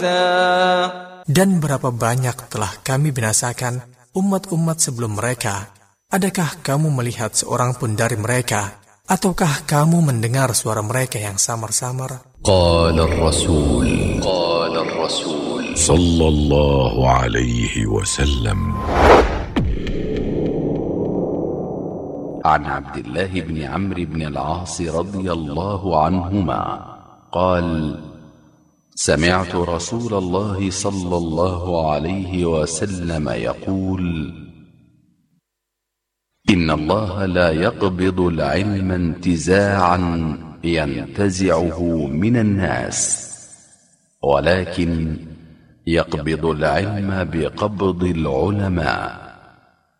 Dan berapa banyak telah kami binasakan umat-umat sebelum mereka. Adakah kamu melihat seorang pun dari mereka? Ataukah kamu mendengar suara mereka yang samar-samar? Qala ar-rasul sallallahu alaihi wasallam عن عبد الله بن عمرو بن العاص رضي الله عنهما قال سمعت رسول الله صلى الله عليه وسلم يقول إن الله لا يقبض العلم انتزاعا ينتزعه من الناس ولكن يقبض العلم بقبض العلماء